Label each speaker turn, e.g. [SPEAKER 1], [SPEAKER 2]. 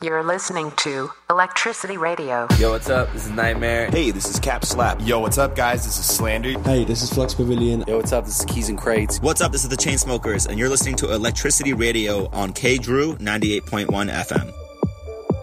[SPEAKER 1] You're listening to Electricity Radio.
[SPEAKER 2] Yo, what's up? This is Nightmare.
[SPEAKER 3] Hey, this is Cap Slap.
[SPEAKER 4] Yo, what's up, guys? This is Slander.
[SPEAKER 5] Hey, this is Flux Pavilion.
[SPEAKER 6] Yo, what's up? This is Keys and Crates.
[SPEAKER 7] What's up? This is the Chainsmokers, and you're listening to Electricity Radio on K-Drew 98.1 FM.